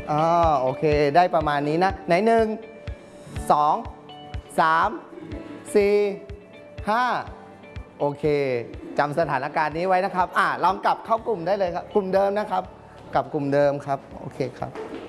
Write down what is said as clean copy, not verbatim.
อ๋อโอเคได้ประมาณนี้นะไหนหนึ่งสองสามสี่ห้าโอเคจำสถานการณ์นี้ไว้นะครับลองกลับเข้ากลุ่มได้เลยครับกลุ่มเดิมนะครับกลับกลุ่มเดิมครับโอเคครับ